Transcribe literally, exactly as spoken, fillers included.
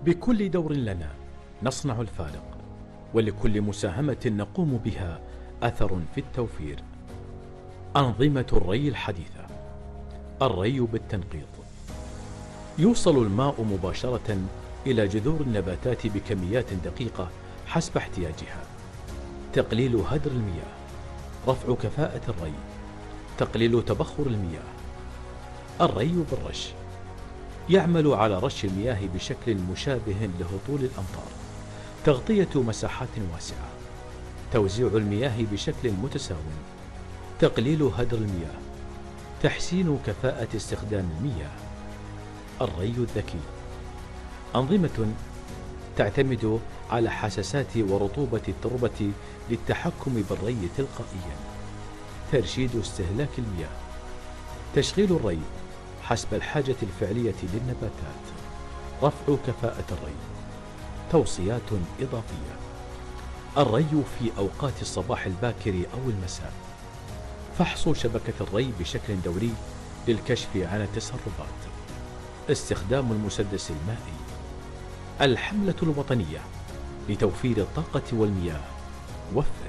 بكل دور لنا نصنع الفارق، ولكل مساهمة نقوم بها أثر في التوفير. أنظمة الري الحديثة. الري بالتنقيط. يوصل الماء مباشرة إلى جذور النباتات بكميات دقيقة حسب احتياجها. تقليل هدر المياه. رفع كفاءة الري. تقليل تبخر المياه. الري بالرش. يعمل على رش المياه بشكل مشابه لهطول الأمطار. تغطية مساحات واسعة. توزيع المياه بشكل متساو. تقليل هدر المياه. تحسين كفاءة استخدام المياه. الري الذكي. أنظمة تعتمد على حساسات ورطوبة التربة للتحكم بالري تلقائيا. ترشيد استهلاك المياه. تشغيل الري حسب الحاجة الفعلية للنباتات. رفع كفاءة الري. توصيات إضافية. الري في أوقات الصباح الباكر أو المساء. فحص شبكة الري بشكل دوري للكشف عن التسربات. استخدام المسدس المائي. الحملة الوطنية لتوفير الطاقة والمياه. وفر